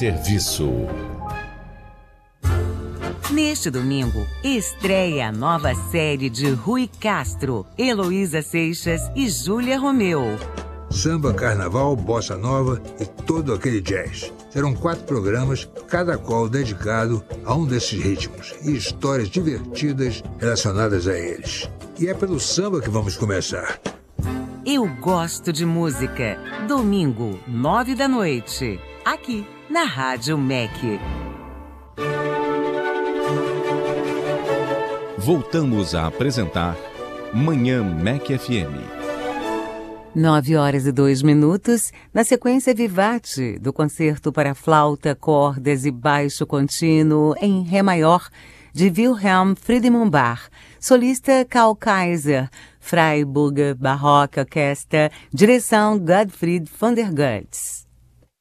serviço. Neste domingo, estreia a nova série de Rui Castro, Heloísa Seixas e Júlia Romeu. Samba, carnaval, bossa nova e todo aquele jazz. Serão 4 programas, cada qual dedicado a um desses ritmos e histórias divertidas relacionadas a eles. E é pelo samba que vamos começar. Eu Gosto de Música. Domingo, 9 da noite. Aqui, na Rádio MEC. Voltamos a apresentar Manhã MEC FM. 9h02. Na sequência Vivace, do concerto para flauta, cordas e baixo contínuo em Ré maior, de Wilhelm Friedemann Bach. Solista Karl Kaiser, Freiburger Baroque Orquestra, direção Gottfried von der Goltz.